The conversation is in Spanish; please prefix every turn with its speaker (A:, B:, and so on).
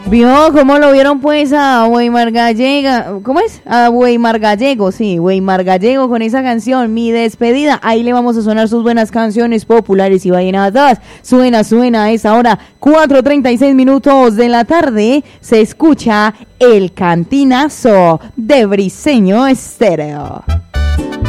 A: Vio cómo lo vieron pues a Weimar Gallega, ¿cómo es? A Weimar Gallego, sí, Weimar Gallego con esa canción, Mi Despedida. Ahí le vamos a sonar sus buenas canciones populares y vallenatas. Suena a esa hora, 4:36 minutos de la tarde, se escucha El Cantinazo de Briseño Estéreo.